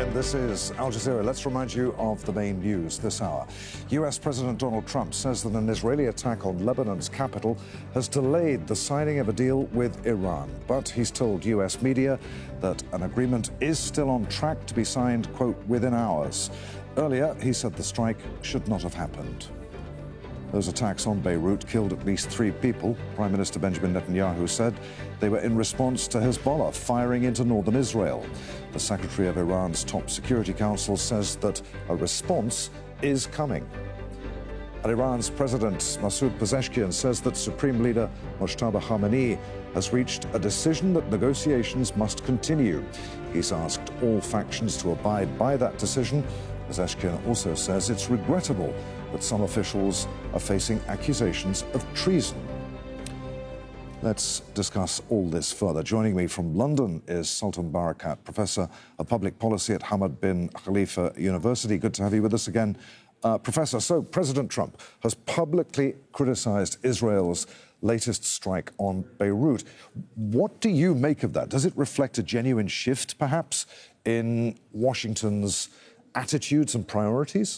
again. This is Al Jazeera. Let's remind you of the main news this hour. US President Donald Trump says that an Israeli attack on Lebanon's capital has delayed the signing of a deal with Iran. But he's told US media that an agreement is still on track to be signed, quote, within hours. Earlier, he said the strike should not have happened. Those attacks on Beirut killed at least 3 people. Prime Minister Benjamin Netanyahu said they were in response to Hezbollah firing into northern Israel. The Secretary of Iran's top security council says that a response is coming. And Iran's President Masoud Pezeshkian says that Supreme Leader Mojtaba Khamenei has reached a decision that negotiations must continue. He's asked all factions to abide by that decision. Pezeshkian also says it's regrettable that some officials are facing accusations of treason. Let's discuss all this further. Joining me from London is Sultan Barakat, Professor of Public Policy at Hamad bin Khalifa University. Good to have you with us again, Professor. So President Trump has publicly criticized Israel's latest strike on Beirut. What do you make of that? Does it reflect a genuine shift, perhaps, in Washington's attitudes and priorities?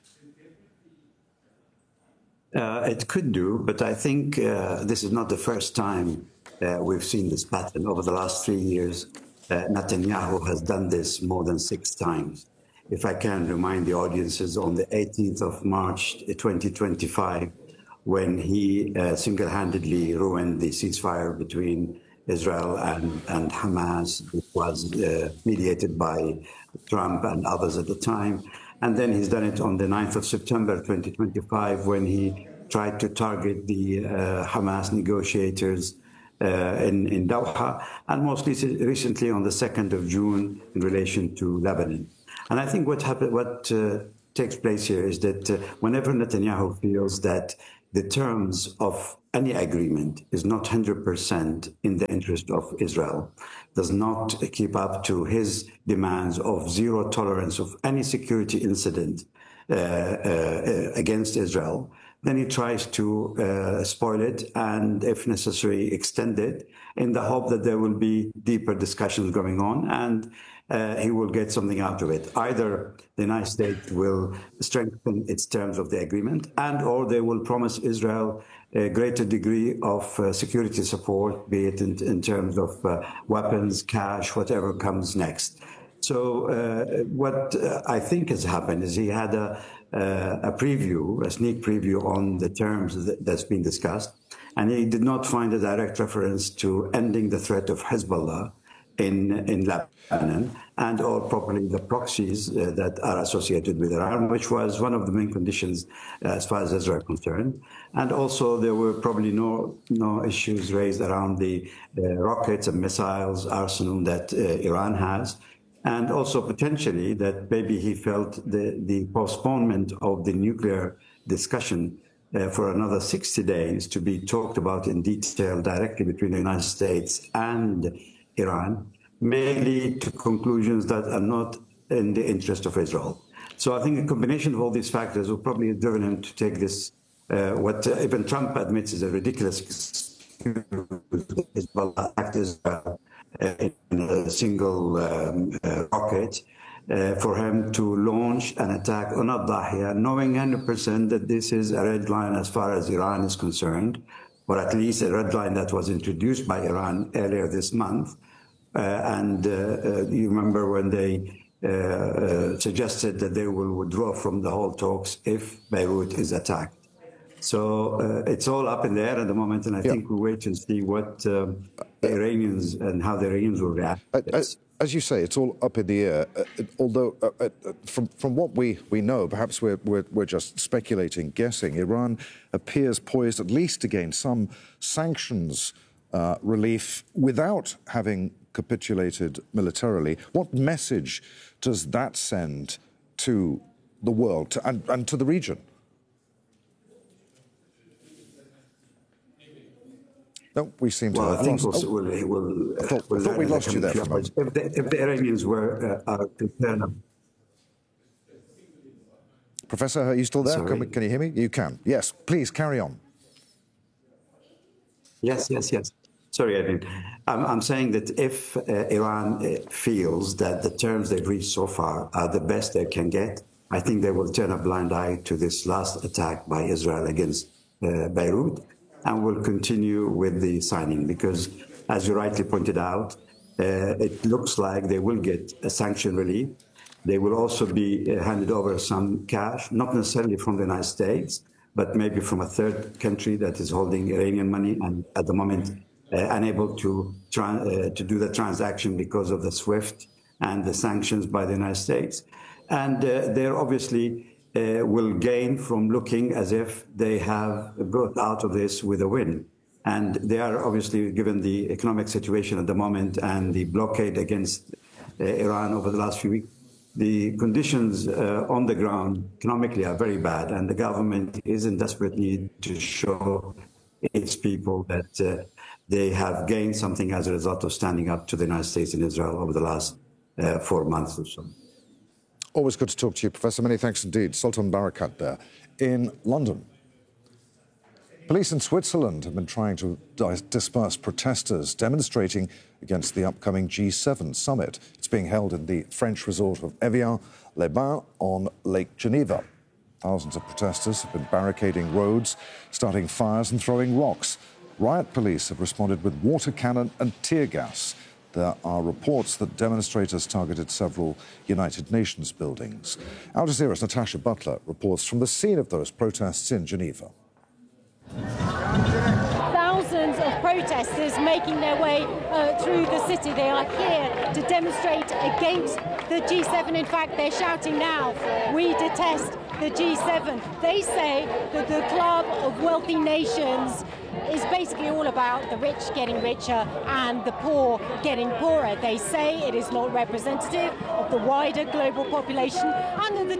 It could do, but I think this is not the first time we've seen this pattern. Over the last 3 years, Netanyahu has done this more than 6 times. If I can remind the audiences, on the 18th of March 2025, when he single-handedly ruined the ceasefire between Israel and Hamas, which was mediated by Trump and others at the time. And then he's done it on the 9th of September 2025 when he tried to target the Hamas negotiators in Doha, and most recently on the 2nd of June in relation to Lebanon. And I think what takes place here is that whenever Netanyahu feels that the terms of any agreement is not 100% in the interest of Israel, does not keep up to his demands of zero tolerance of any security incident against Israel, then he tries to spoil it and, if necessary, extend it in the hope that there will be deeper discussions going on and he will get something out of it. Either the United States will strengthen its terms of the agreement or they will promise Israel a greater degree of security support, be it in terms of weapons, cash, whatever comes next. So what I think has happened is he had a sneak preview on the terms that's been discussed, and he did not find a direct reference to ending the threat of Hezbollah in Lebanon or probably the proxies that are associated with Iran, which was one of the main conditions as far as Israel is concerned. And also there were probably no issues raised around the rockets and missiles arsenal that Iran has. And also potentially that maybe he felt the postponement of the nuclear discussion for another 60 days to be talked about in detail directly between the United States and Iran may lead to conclusions that are not in the interest of Israel. So I think a combination of all these factors will probably have driven him to take this, what even Trump admits is a ridiculous excuse, Hezbollah act Israel in a single rocket, for him to launch an attack on Al-Dahiya, knowing 100% that this is a red line as far as Iran is concerned, or at least a red line that was introduced by Iran earlier this month. You remember when they suggested that they will withdraw from the whole talks if Beirut is attacked. So it's all up in the air at the moment, and I think we'll wait and see what the Iranians and how the Iranians will react. As you say, it's all up in the air. Although, from what we know, perhaps we're just speculating, guessing. Iran appears poised at least to gain some sanctions relief without having capitulated militarily. What message does that send to the world and to the region? No, we seem to have lost. I thought we lost you there for a moment. If the Iranians were concerned. Professor, are you still there? Can you hear me? You can. Yes, please carry on. Yes. Sorry, Evan. I'm saying that if Iran feels that the terms they've reached so far are the best they can get, I think they will turn a blind eye to this last attack by Israel against Beirut and will continue with the signing because, as you rightly pointed out, it looks like they will get a sanction relief. They will also be handed over some cash, not necessarily from the United States, but maybe from a third country that is holding Iranian money and at the moment unable to do the transaction because of the SWIFT and the sanctions by the United States. And they obviously will gain from looking as if they have got out of this with a win. And they are obviously, given the economic situation at the moment and the blockade against Iran over the last few weeks, the conditions on the ground economically are very bad, and the government is in desperate need to show its people that they have gained something as a result of standing up to the United States and Israel over the last 4 months or so. Always good to talk to you, Professor. Many thanks indeed. Sultan Barakat there in London. Police in Switzerland have been trying to disperse protesters demonstrating against the upcoming G7 summit. It's being held in the French resort of Evian-les-Bains on Lake Geneva. Thousands of protesters have been barricading roads, starting fires and throwing rocks. Riot police have responded with water cannon and tear gas. There are reports that demonstrators targeted several United Nations buildings. Al Jazeera's Natasha Butler reports from the scene of those protests in Geneva. Thousands of protesters making their way through the city. They are here to demonstrate against the G7. In fact, they're shouting now, "We detest the G7." They say that the club of wealthy nations is basically all about the rich getting richer and the poor getting poorer. They say it is not representative of the wider global population, and that the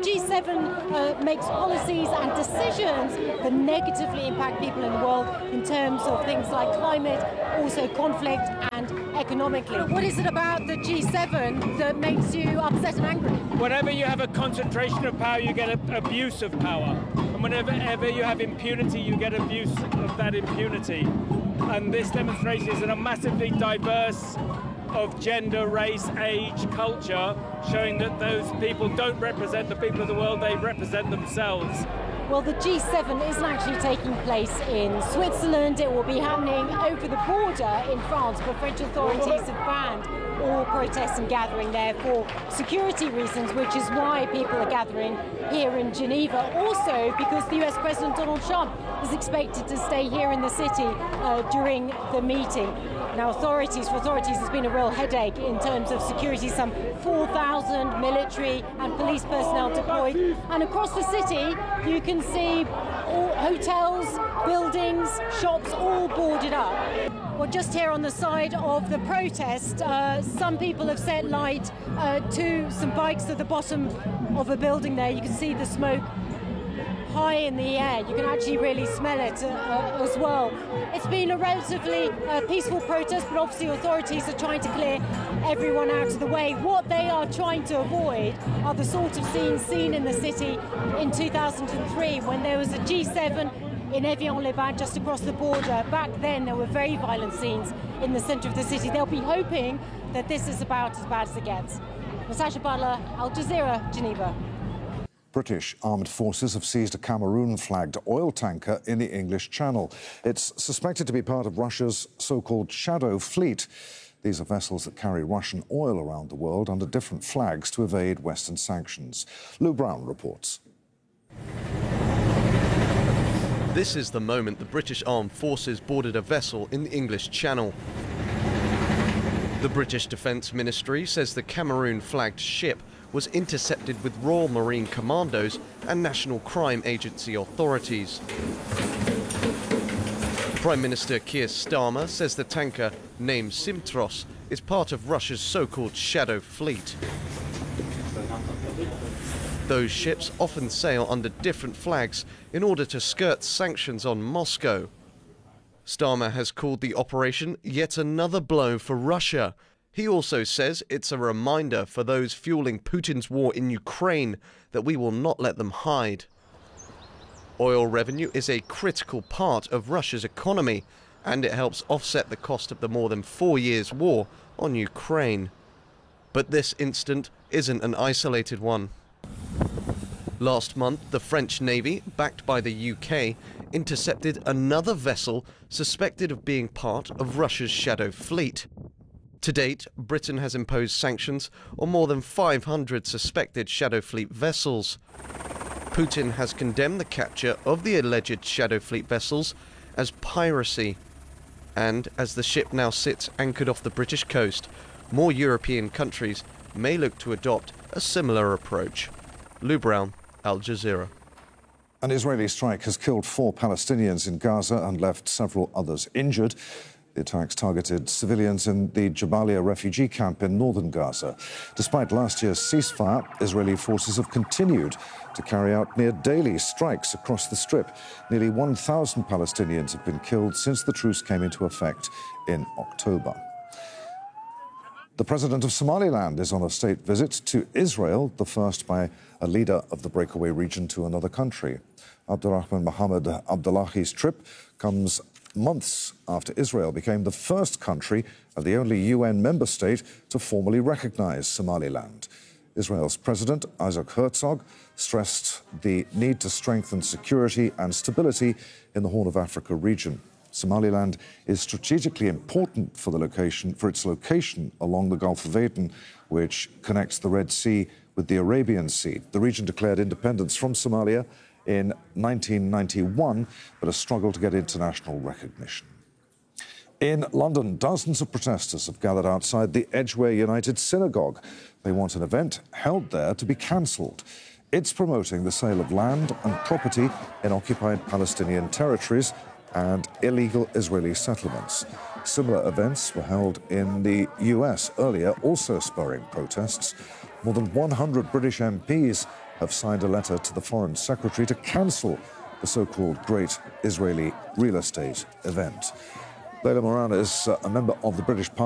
G7 makes policies and decisions that negatively impact people in the world in terms of things like climate, also conflict and economically. What is it about the G7 that makes you upset and angry? Whenever you have a concentration of power, you get abuse of power. And whenever you have impunity, you get abuse of that impunity. And this demonstration is in a massively diverse of gender, race, age, culture, showing that those people don't represent the people of the world, they represent themselves. Well, the G7 isn't actually taking place in Switzerland. It will be happening over the border in France, but French authorities have banned all protests and gathering there for security reasons, which is why people are gathering here in Geneva. Also, because the US President Donald Trump is expected to stay here in the city during the meeting. Now, for authorities, it's been a real headache in terms of security. Some 4,000 military and police personnel deployed. And across the city, you can see all hotels, buildings, shops all boarded up. Well, just here on the side of the protest, some people have set light to some bikes at the bottom of a building there. You can see the smoke high in the air. You can actually really smell it as well. It's been a relatively peaceful protest, but obviously authorities are trying to clear everyone out of the way. What they are trying to avoid are the sort of scenes seen in the city in 2003 when there was a G7 in Evian-les-Bains just across the border. Back then there were very violent scenes in the centre of the city. They'll be hoping that this is about as bad as it gets. Natasha Butler, Al Jazeera, Geneva. British armed forces have seized a Cameroon-flagged oil tanker in the English Channel. It's suspected to be part of Russia's so-called shadow fleet. These are vessels that carry Russian oil around the world under different flags to evade Western sanctions. Lou Brown reports. This is the moment the British armed forces boarded a vessel in the English Channel. The British Defence Ministry says the Cameroon-flagged ship was intercepted with Royal Marine Commandos and National Crime Agency authorities. Prime Minister Keir Starmer says the tanker, named Simtros, is part of Russia's so-called shadow fleet. Those ships often sail under different flags in order to skirt sanctions on Moscow. Starmer has called the operation yet another blow for Russia. He also says it's a reminder for those fueling Putin's war in Ukraine that we will not let them hide. Oil revenue is a critical part of Russia's economy, and it helps offset the cost of the more than 4 years' war on Ukraine. But this incident isn't an isolated one. Last month, the French Navy, backed by the UK, intercepted another vessel suspected of being part of Russia's Shadow Fleet. To date, Britain has imposed sanctions on more than 500 suspected Shadow Fleet vessels. Putin has condemned the capture of the alleged Shadow Fleet vessels as piracy. And as the ship now sits anchored off the British coast, more European countries may look to adopt a similar approach. Lou Brown, Al Jazeera. An Israeli strike has killed 4 Palestinians in Gaza and left several others injured. The attacks targeted civilians in the Jabalia refugee camp in northern Gaza. Despite last year's ceasefire, Israeli forces have continued to carry out near-daily strikes across the Strip. Nearly 1,000 Palestinians have been killed since the truce came into effect in October. The president of Somaliland is on a state visit to Israel, the first by a leader of the breakaway region to another country. Abdurrahman Mohammed Abdullahi's trip comes months after Israel became the first country and the only UN member state to formally recognize Somaliland. Israel's President Isaac Herzog stressed the need to strengthen security and stability in the Horn of Africa region. Somaliland is strategically important for its location along the Gulf of Aden, which connects the Red Sea with the Arabian Sea. The region declared independence from Somalia in 1991, but has struggled to get international recognition. In London, dozens of protesters have gathered outside the Edgware United Synagogue. They want an event held there to be cancelled. It's promoting the sale of land and property in occupied Palestinian territories and illegal Israeli settlements. Similar events were held in the US earlier, also spurring protests. More than 100 British MPs have signed a letter to the Foreign Secretary to cancel the so-called Great Israeli Real Estate event. Leila Moran is a member of the British Parliament.